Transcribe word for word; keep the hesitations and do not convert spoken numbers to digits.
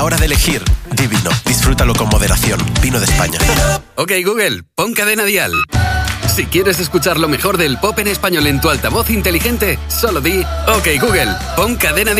hora de elegir, di vino. Disfrútalo con moderación. Vino de España. Ok, Google, pon Cadena Dial. Si quieres escuchar lo mejor del pop en español en tu altavoz inteligente, solo di: Ok, Google, pon Cadena Dial.